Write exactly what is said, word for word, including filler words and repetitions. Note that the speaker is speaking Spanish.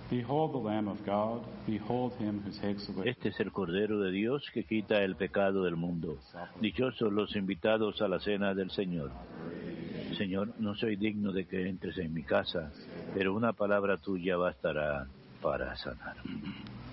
Behold the Lamb of God, behold him who takes away. Este es el Cordero de Dios que quita el pecado del mundo. Dichosos los invitados a la cena del Señor. Señor, no soy digno de que entres en mi casa, pero una palabra tuya bastará para sanar.